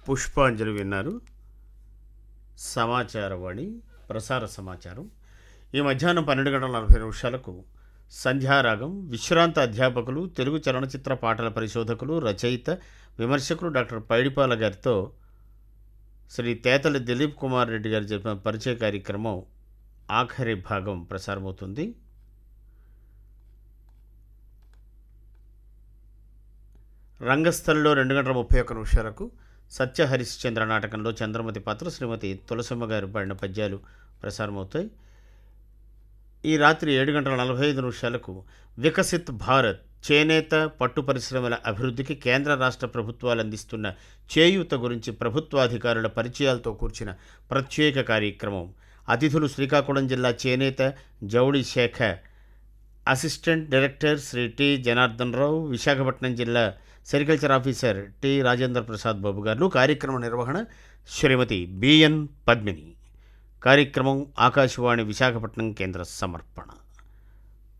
పుష్పాంజలి విన్నారు. సమాచారవాణి ప్రసార సమాచారం. ఈ మధ్యాహ్నం 12:40 సంధ్యారాగం. విశ్రాంత అధ్యాపకులు, తెలుగు చలనచిత్ర పాటల పరిశోధకులు, రచయిత, విమర్శకులు డాక్టర్ పైడిపాల గారితో శ్రీ తేతలి దిలీప్ కుమార్ రెడ్డి గారు చెప్పిన పరిచయ కార్యక్రమం ఆఖరి భాగం ప్రసారమవుతుంది. రంగస్థలంలో 2:31 సత్య హరిశ్చంద్ర నాటకంలో చంద్రమతి పాత్ర శ్రీమతి తులసమ్మ గారు పాడిన పద్యాలు ప్రసారమవుతాయి. ఈ రాత్రి 7:45 వికసిత్ భారత్ చేనేత పట్టు పరిశ్రమల అభివృద్ధికి కేంద్ర రాష్ట్ర ప్రభుత్వాలు అందిస్తున్న చేయూత గురించి ప్రభుత్వాధికారుల పరిచయాలతో కూర్చిన ప్రత్యేక కార్యక్రమం. అతిథులు శ్రీకాకుళం జిల్లా చేనేత జౌళి శాఖ assistant director Shri T Janardhan Rao, Visakhapatnam జిల్లా sericulture officer T Rajendra Prasad Babu గారు. కార్యక్రమ నిర్వహణ శ్రీమతి బిఎన్ పద్మిని. కార్యక్రమం ఆకాశవాణి విశాఖపట్నం కేంద్ర సమర్పణ.